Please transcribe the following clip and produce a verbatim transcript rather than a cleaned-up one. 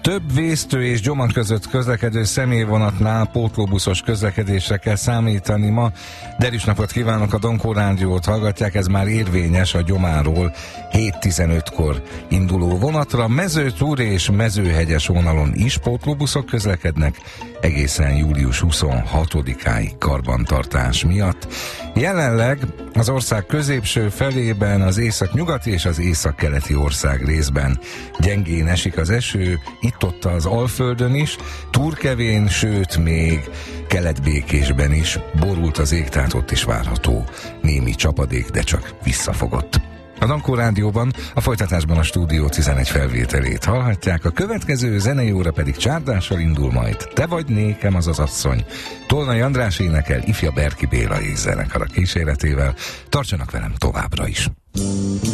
Több Vésztő és Gyomag között közlekedő személyvonatnál pótlóbuszos közlekedésre kell számítani ma. Derűs napot kívánok, a Donkó Rádiót hallgatják, ez már érvényes a Gyomáról hét tizenötkor induló vonatra. Mezőtúr és Mezőhegyes vonalon is pótlóbuszok közlekednek egészen július huszonhatodikáig karbantartás miatt. Jelenleg az ország középső felében, az északnyugati és az északkeleti ország részben gyengén esik az eső, itt-ott az Alföldön is, Túrkevén, sőt még Kelet-Békésben is borult az ég, tehát ott is várható némi csapadék, de csak visszafogott. A Donkó Rádióban a folytatásban a Stúdió tizenegy felvételét hallhatják, a következő zenei óra pedig csárdással indul majd. Te vagy nékem az az asszony. Tolnai András énekel, ifja Berki Béla és zenekara kíséretével. Tartsanak velem továbbra is!